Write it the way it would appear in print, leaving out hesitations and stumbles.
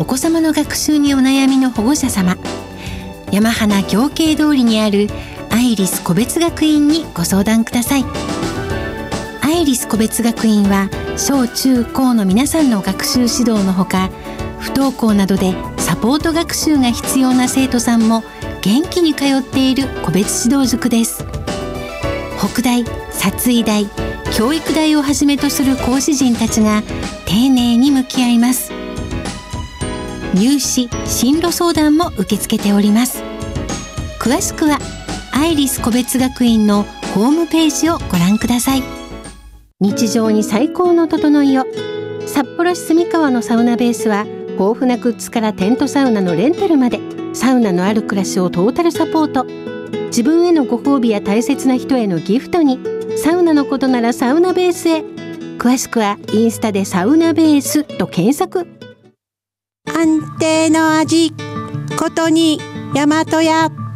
お子様の学習にお悩みの保護者様、山花行慶通りにあるアイリス個別学院にご相談ください。アイリス個別学院は小中高の皆さんの学習指導のほか、不登校などでサポート学習が必要な生徒さんも元気に通っている個別指導塾です。北大、殺医大、教育大をはじめとする講師陣たちが丁寧に向き合います。入試・進路相談も受け付けております。詳しくはアイリス個別学院のホームページをご覧ください。日常に最高の整いを。札幌市住川のサウナベースは豊富なグッズからテントサウナのレンタルまで、サウナのある暮らしをトータルサポート。自分へのご褒美や大切な人へのギフトに、サウナのことならサウナベースへ。詳しくはインスタでサウナベースと検索。 安定の味、ことに大和屋。